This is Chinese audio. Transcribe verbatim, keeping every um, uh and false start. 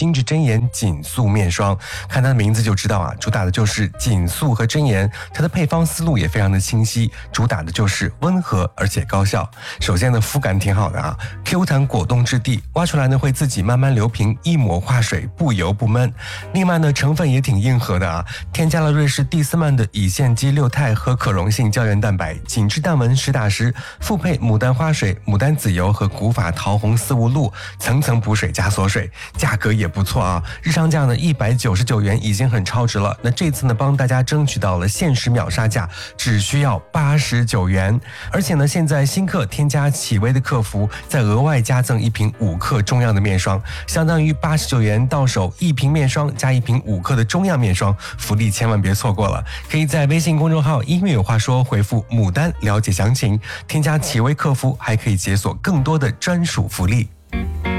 精致真颜紧素面霜。看它的名字就知道啊，主打的就是紧素和真颜，它的配方思路也非常的清晰，主打的就是温和而且高效。首先呢，肤感挺好的啊 ，Q 弹果冻质地，挖出来呢会自己慢慢流平，一抹化水，不油不闷。另外呢，成分也挺硬核的啊，添加了瑞士蒂斯曼的乙酰基六肽和可溶性胶原蛋白，紧致淡纹实打实，复配牡丹花水、牡丹籽油和古法桃红丝无露，层层补水加锁水，价格也不错啊，日常价呢一百九十九元已经很超值了。那这次呢，帮大家争取到了限时秒杀价，只需要八十九元。而且呢，现在新客添加启薇的客服，再额外加赠一瓶五克中样的面霜，相当于八十九元到手一瓶面霜加一瓶五克的中样面霜，福利千万别错过了。可以在微信公众号音乐有话说回复牡丹了解详情，添加启薇客服还可以解锁更多的专属福利。